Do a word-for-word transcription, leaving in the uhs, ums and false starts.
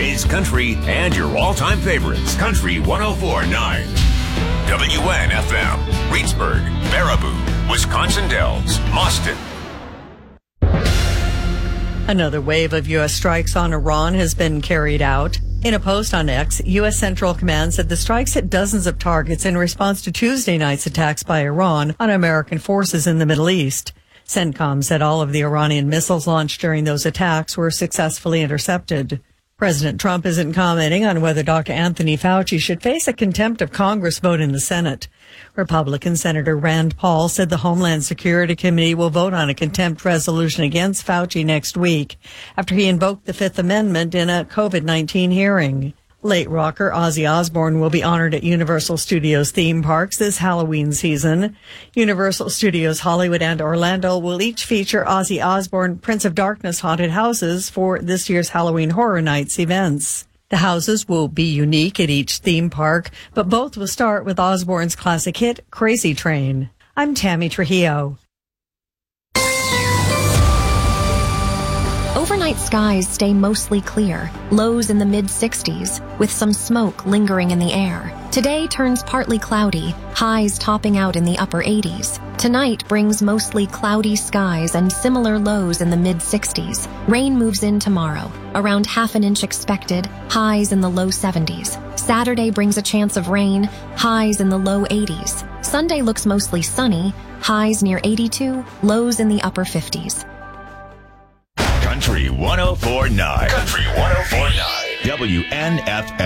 today's country and your all-time favorites. Country one oh four point nine. W N F M. Reedsburg, Baraboo, Wisconsin Dells, Austin. Another wave of U S strikes on Iran has been carried out. In a post on X, U S Central Command said the strikes hit dozens of targets in response to Tuesday night's attacks by Iran on American forces in the Middle East. CENTCOM said all of the Iranian missiles launched during those attacks were successfully intercepted. President Trump isn't commenting on whether Doctor Anthony Fauci should face a contempt of Congress vote in the Senate. Republican Senator Rand Paul said the Homeland Security Committee will vote on a contempt resolution against Fauci next week after he invoked the Fifth Amendment in a COVID nineteen hearing. Late rocker Ozzy Osbourne will be honored at Universal Studios theme parks this Halloween season. Universal Studios Hollywood and Orlando will each feature Ozzy Osbourne Prince of Darkness haunted houses for this year's Halloween Horror Nights events. The houses will be unique at each theme park, but both will start with Osbourne's classic hit, Crazy Train. I'm Tammy Trujillo. Overnight skies stay mostly clear, lows in the mid sixties, with some smoke lingering in the air. Today turns partly cloudy, highs topping out in the upper eighties. Tonight brings mostly cloudy skies and similar lows in the mid sixties. Rain moves in tomorrow, around half an inch expected, highs in the low seventies. Saturday brings a chance of rain, highs in the low eighties. Sunday looks mostly sunny, highs near eighty-two, lows in the upper fifties. Country one oh four point nine. Country one oh four point nine. W N F M.